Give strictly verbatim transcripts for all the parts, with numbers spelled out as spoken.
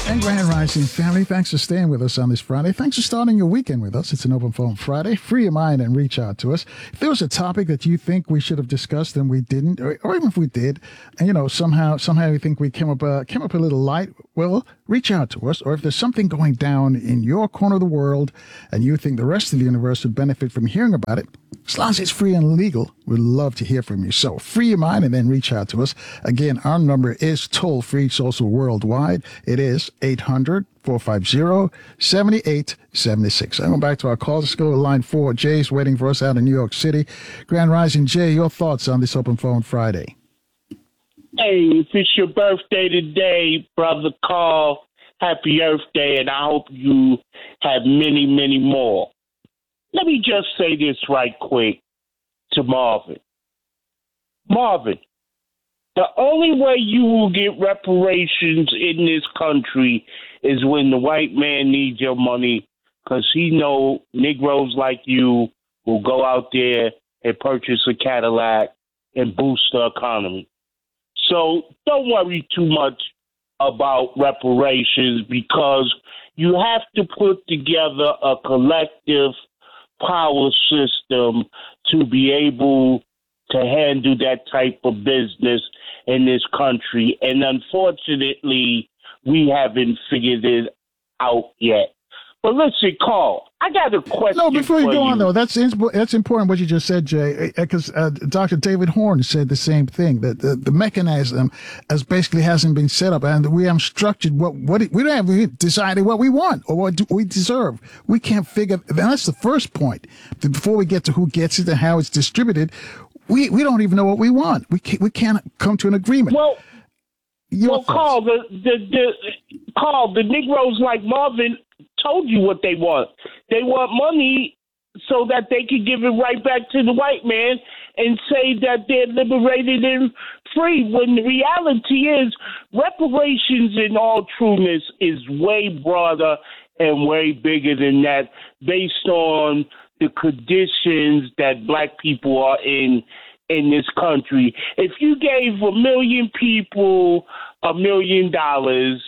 And Grand Rising family, thanks for staying with us on this Friday. Thanks for starting your weekend with us. It's an Open Phone Friday. Free your mind and reach out to us. If there was a topic that you think we should have discussed and we didn't, or, or even if we did, and you know somehow somehow you think we came up uh, came up a little light, well, reach out to us. Or if there's something going down in your corner of the world and you think the rest of the universe would benefit from hearing about it, as long as it's free and legal, we'd love to hear from you. So free your mind and then reach out to us. Again, our number is toll free. It's also worldwide. It is eight hundred, four five zero, seven eight seven six. I'm going back to our calls. Let's go to line four. Jay's waiting for us out in New York City. Grand Rising, Jay, your thoughts on this Open Phone Friday? Hey, if it's your birthday today, Brother Carl, happy Earth Day, and I hope you have many, many more. Let me just say this right quick to Marvin. Marvin, the only way you will get reparations in this country is when the white man needs your money, because he know Negroes like you will go out there and purchase a Cadillac and boost the economy. So don't worry too much about reparations, because you have to put together a collective power system to be able to handle that type of business in this country. And unfortunately, we haven't figured it out yet. But listen, Carl, I got a question. No, before you for go you. on, though, that's that's important what you just said, Jay, because uh, Doctor David Horn said the same thing, that the, the mechanism as basically hasn't been set up, and we haven't structured what, what it, we don't have decided what we want or what we deserve. We can't figure, and that's the first point. Before we get to who gets it and how it's distributed, we, we don't even know what we want. We can't, we can't come to an agreement. Well, Your well thoughts? Carl, the, the, the, Carl, the Negroes like Marvin told you what they want. They want money so that they can give it right back to the white man and say that they're liberated and free, when the reality is reparations, in all trueness, is way broader and way bigger than that, based on the conditions that black people are in in this country. If you gave a million people a million dollars,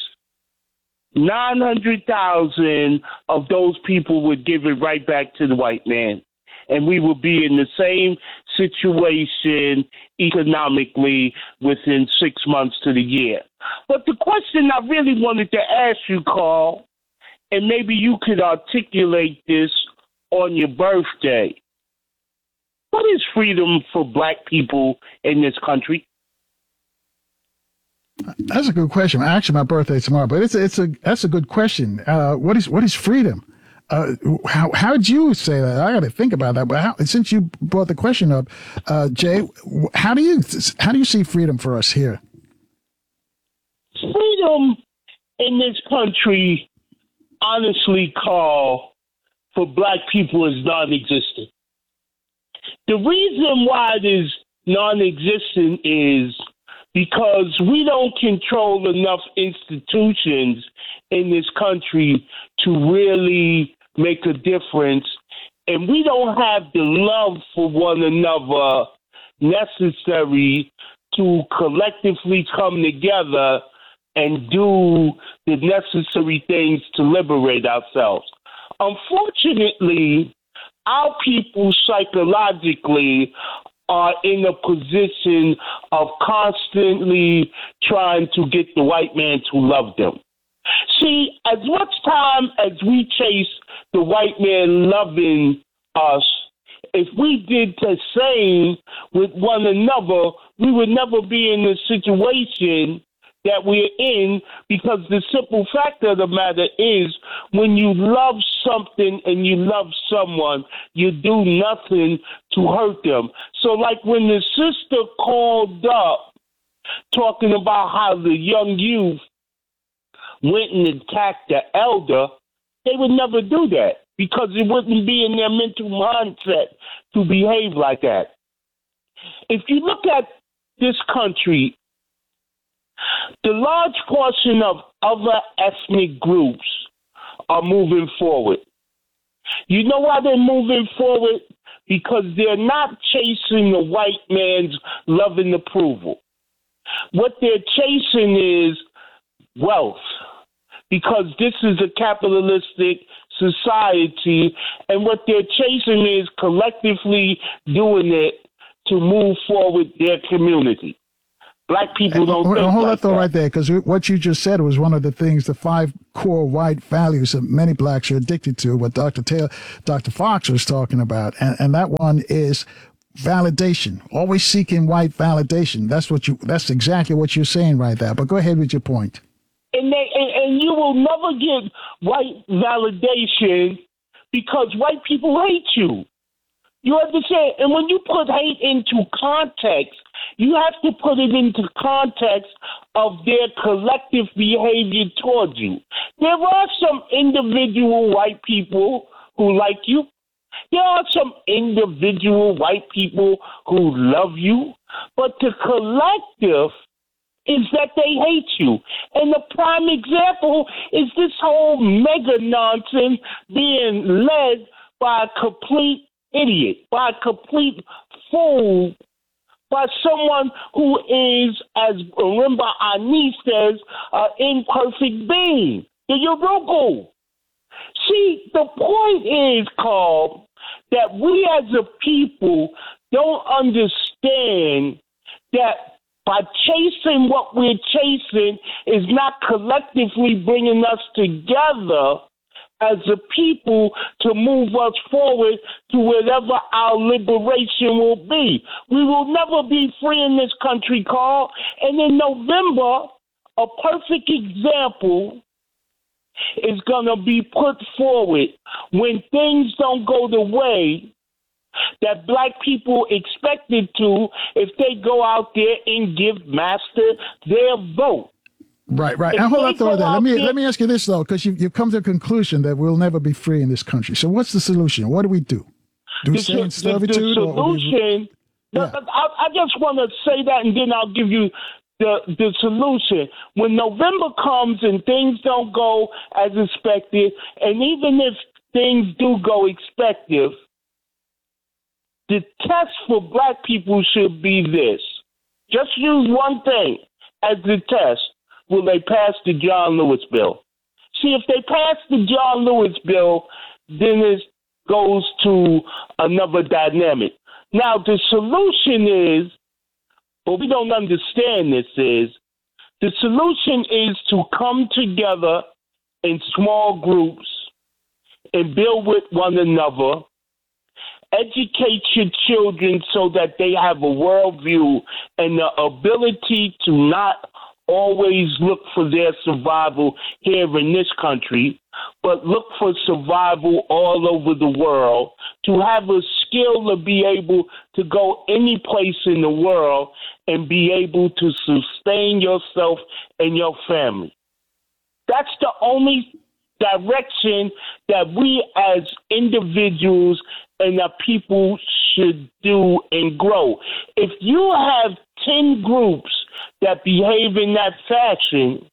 nine hundred thousand of those people would give it right back to the white man. And we would be in the same situation economically within six months to the year. But the question I really wanted to ask you, Carl, and maybe you could articulate this on your birthday. What is freedom for black people in this country? That's a good question. Actually, my birthday is tomorrow, but it's a, it's a that's a good question. Uh, what is what is freedom? Uh, how how did you say that? I got to think about that. But how, since you brought the question up, uh, Jay, how do you how do you see freedom for us here? Freedom in this country, honestly, Carl, for black people is non-existent. The reason why it is non-existent is because we don't control enough institutions in this country to really make a difference, and we don't have the love for one another necessary to collectively come together and do the necessary things to liberate ourselves. Unfortunately, our people psychologically are in a position of constantly trying to get the white man to love them. See, as much time as we chase the white man loving us, if we did the same with one another, we would never be in the situation that we're in, because the simple fact of the matter is, when you love something and you love someone, you do nothing to hurt them. So like when the sister called up talking about how the young youth went and attacked the elder, they would never do that, because it wouldn't be in their mental mindset to behave like that. If you look at this country, the large portion of other ethnic groups are moving forward. You know why they're moving forward? Because they're not chasing the white man's love and approval. What they're chasing is wealth. because this is a capitalistic society, and what they're chasing is collectively doing it to move forward their community. Black people don't Hold, think hold like that thought that. right there, because what you just said was one of the things, the five core white values that many blacks are addicted to, what Doctor Taylor, Doctor Fox was talking about. And, and that one is validation, always seeking white validation. That's what you, that's exactly what you're saying right there. But go ahead with your point. And, they, and, and you will never get white validation because white people hate you. You understand? And when you put hate into context, you have to put it into context of their collective behavior towards you. There are some individual white people who like you. There are some individual white people who love you. But the collective is that they hate you. And the prime example is this whole mega nonsense being led by a complete idiot, by a complete fool, by someone who is, as Marimba Ani says, an imperfect being, the Yoruba. See, the point is, Carl, that we as a people don't understand that by chasing what we're chasing is not collectively bringing us together as a people to move us forward to whatever our liberation will be. We will never be free in this country, Carl. And in November, a perfect example is going to be put forward when things don't go the way that black people expected to if they go out there and give Master their vote. Right, right. Now, hold on, thought that. Let me let me ask you this though, because you you've come to a conclusion that we'll never be free in this country. So, what's the solution? What do we do? Do we the, stay in servitude? The, the or solution. We, yeah. I, I just want to say that, and then I'll give you the the solution. When November comes and things don't go as expected, and even if things do go expected, the test for black people should be this. Just use one thing as the test. Will they pass the John Lewis bill? See, if they pass the John Lewis bill, then it goes to another dynamic. Now, the solution is, what we don't understand this is, the solution is to come together in small groups and build with one another, educate your children so that they have a worldview and the ability to not always look for their survival here in this country, but look for survival all over the world, to have a skill to be able to go any place in the world and be able to sustain yourself and your family. That's the only direction that we as individuals and the people should do and grow. If you have ten groups that behave in that fashion,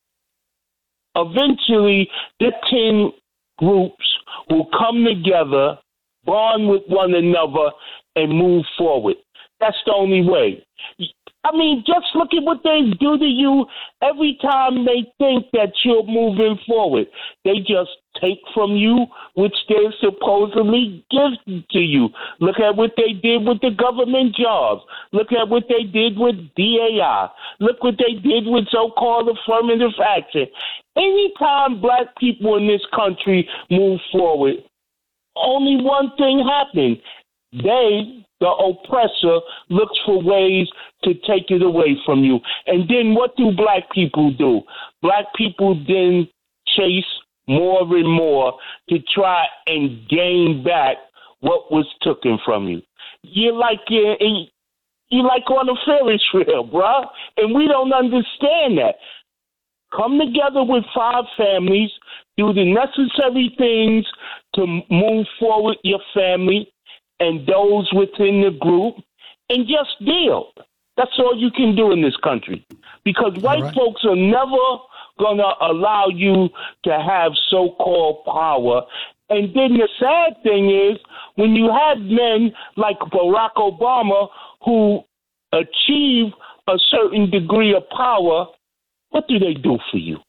eventually the ten groups will come together, bond with one another, and move forward. That's the only way. I mean, just look at what they do to you every time they think that you're moving forward. They just take from you, which they supposedly give to you. Look at what they did with the government jobs. Look at what they did with D A I. Look what they did with so-called affirmative action. Anytime black people in this country move forward, only one thing happens. They, the oppressor, looks for ways to take it away from you. And then what do black people do? Black people then chase more and more to try and gain back what was taken from you. You're like you're, you're like on a Ferris wheel, bruh, and we don't understand that. Come together with five families, do the necessary things to move forward your family and those within the group, and just deal. That's all you can do in this country, because white right. folks are never going to allow you to have so-called power. And then the sad thing is, when you have men like Barack Obama who achieve a certain degree of power, what do they do for you?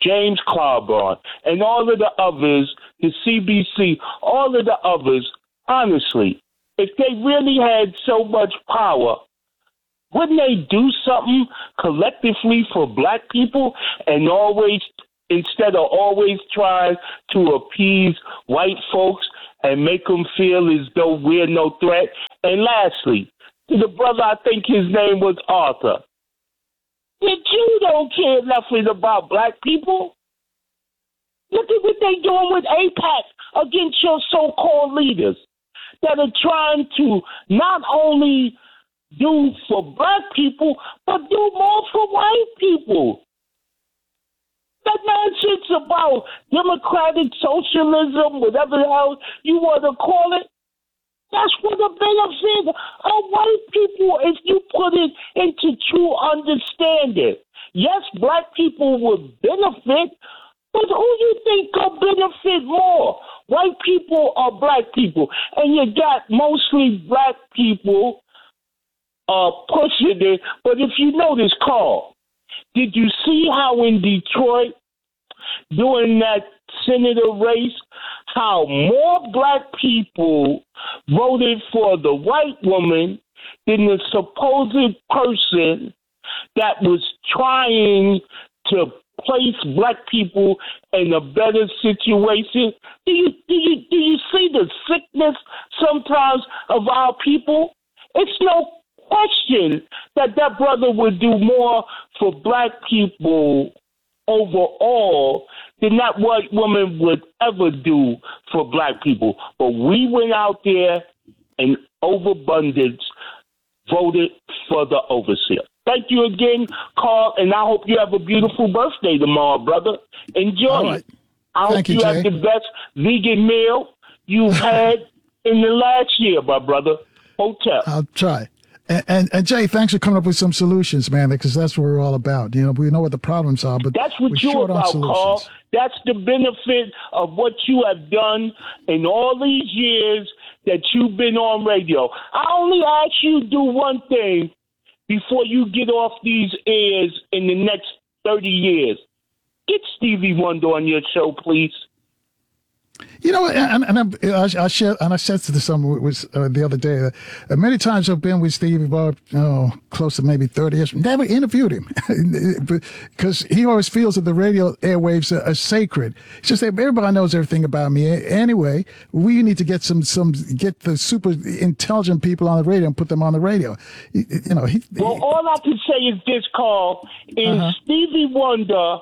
James Clyburn, and all of the others, the C B C, all of the others, honestly, if they really had so much power, wouldn't they do something collectively for black people and always, instead of always trying to appease white folks and make them feel as though we're no threat? And lastly, the brother, I think his name was Arthur, that you don't care nothing about black people. Look at what they doing with AIPAC against your so-called leaders that are trying to not only do for black people, but do more for white people. That nonsense about democratic socialism, whatever the hell you want to call it, that's for the benefit of white people if you put it into true understanding. Yes, black people would benefit, but who do you think will benefit more? White people or black people? And you got mostly black people uh, pushing it. But if you notice, Carl, did you see how in Detroit, during that senator race, how more black people voted for the white woman than the supposed person that was trying to place black people in a better situation? Do you do you do you see the sickness sometimes of our people? It's no question that that brother would do more for black people overall than that white woman would ever do for black people. But we went out there and overabundance voted for the overseer. Thank you again, Carl, and I hope you have a beautiful birthday tomorrow, brother. Enjoy All right. it. I hope Thank you, you Jay. have the best vegan meal you've had in the last year, my brother. Hotel. I'll try. And, and, and Jay, thanks for coming up with some solutions, man, because that's what we're all about. You know, we know what the problems are, but That's what we're you're short on about, solutions. Carl. That's the benefit of what you have done in all these years that you've been on radio. I only ask you to do one thing before you get off these airs in the next thirty years. Get Stevie Wonder on your show, please. You know, and, and I, I, share, and I said to someone was uh, the other day, uh, many times I've been with Stevie Bob, oh, close to maybe thirty years, never interviewed him because he always feels that the radio airwaves are, are sacred. He says, everybody knows everything about me. Anyway, we need to get some, some get the super intelligent people on the radio and put them on the radio. You, you know, he, Well, he, all I can say is this, Carl, is Uh-huh. Stevie Wonder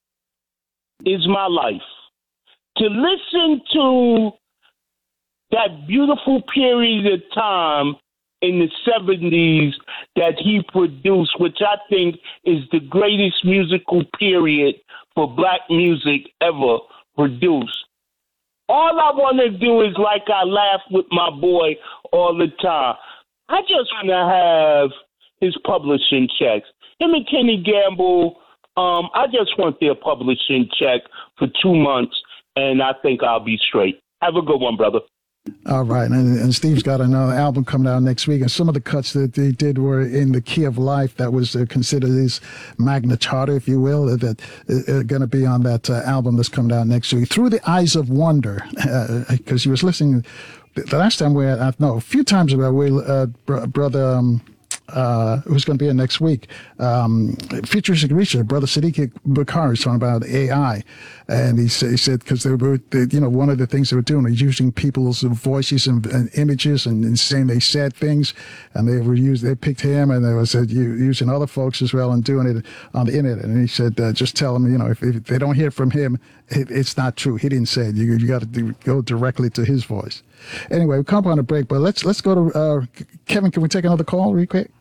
is my life. To listen to that beautiful period of time in the seventies that he produced, which I think is the greatest musical period for black music ever produced. All I want to do is, like I laugh with my boy all the time, I just want to have his publishing checks. Him and Kenny Gamble, um, I just want their publishing check for two months. And I think I'll be straight. Have a good one, brother. All right, and, and Steve's got another album coming out next week, and some of the cuts that they did were in the key of life that was uh, considered his Magna Charta, if you will, that uh, going to be on that uh, album that's coming out next week. Through the Eyes of Wonder, because uh, he was listening the last time we had, uh, no, a few times ago, we uh, br- brother. Um, Uh, who's going to be in next week? Um, futuristic researcher, Brother Sadiq Bakari, is talking about A I, and he, say, he said because they were, they, you know, one of the things they were doing was using people's voices and, and images and, and saying they said things, and they were used. They picked him, and they was uh, using other folks as well and doing it on the internet. And he said, uh, just tell them, you know, if, if they don't hear from him, it, it's not true. He didn't say it. You you got to go directly to his voice. Anyway, we come up on a break, but let's let's go to uh, Kevin. Can we take another call real quick?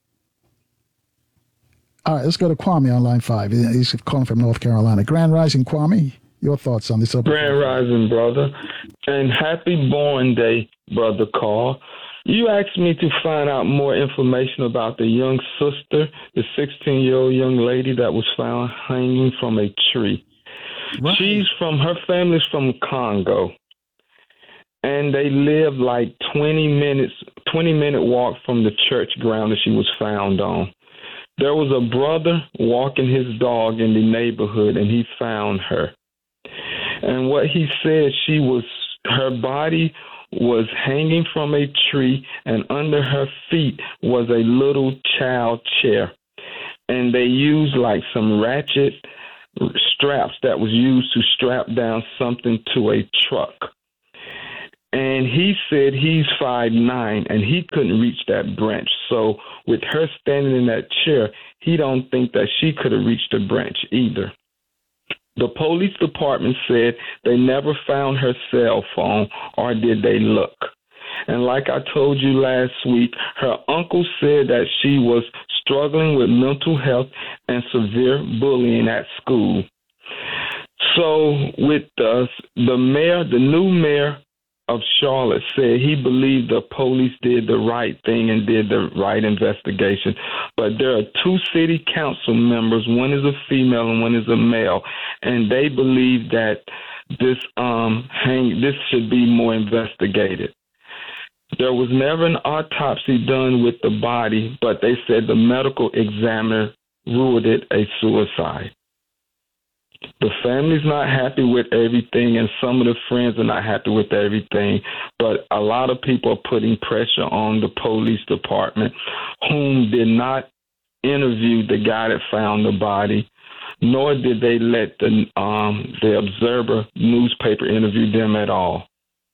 All right, let's go to Kwame on line five. He's calling from North Carolina. Grand Rising, Kwame. Your thoughts on this? Grand Rising, brother. And happy born day, brother Carl. You asked me to find out more information about the young sister, the sixteen-year-old young lady that was found hanging from a tree. Right. She's from, her family's from Congo. And they live like twenty minutes, twenty minute walk from the church ground that she was found on. There was a brother walking his dog in the neighborhood, and he found her. And what he said, she was, her body was hanging from a tree, and under her feet was a little child chair. And they used like some ratchet straps that was used to strap down something to a truck. And he said he's five nine and he couldn't reach that branch. So with her standing in that chair, he don't think that she could have reached the branch either. The police department said they never found her cell phone, or did they look? And like I told you last week, her uncle said that she was struggling with mental health and severe bullying at school. So with the, the mayor, the new mayor of Charlotte said he believed the police did the right thing and did the right investigation. But there are two city council members, one is a female and one is a male, and they believe that this um hang this should be more investigated. There was never an autopsy done with the body, but they said the medical examiner ruled it a suicide. The family's not happy with everything, and some of the friends are not happy with everything, but a lot of people are putting pressure on the police department, whom did not interview the guy that found the body, nor did they let the, um, the Observer newspaper interview them at all.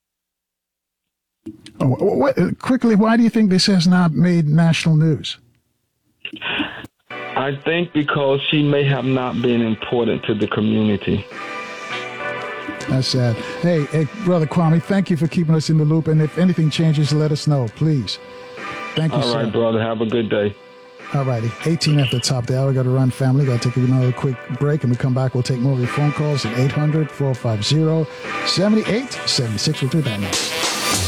Oh, what, quickly, why do you think this has not made national news? I think because she may have not been important to the community. That's sad. Hey, hey, Brother Kwame, thank you for keeping us in the loop. And if anything changes, let us know, please. Thank you, All right, sir. brother. Have a good day. All righty. eighteen after the top of the hour. Got to run, family. Got to take another quick break. And we come back, we'll take more of your phone calls at eight hundred, four five zero, seven eight seven six. We'll do that next.